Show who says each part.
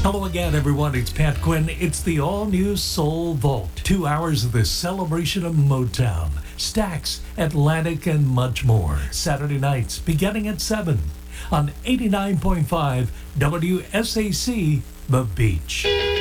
Speaker 1: Hello again, everyone. It's Pat Quinn. It's the all-new Soul Vault. 2 hours of the celebration of Motown, Stax, Atlantic, and much more. Saturday nights beginning at 7 on 89.5 WSAC, The Beach.